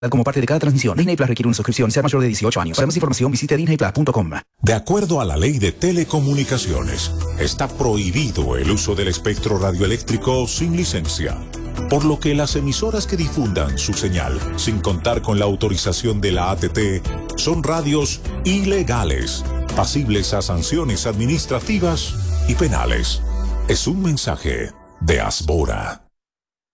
como parte de cada transmisión. Disney Plus requiere una suscripción, sea mayor de 18 años. Para más información visite disneyplus.com. De acuerdo a la Ley de Telecomunicaciones, está prohibido el uso del espectro radioeléctrico sin licencia, por lo que las emisoras que difundan su señal sin contar con la autorización de la ATT son radios ilegales, pasibles a sanciones administrativas y penales. Es un mensaje de Asbora.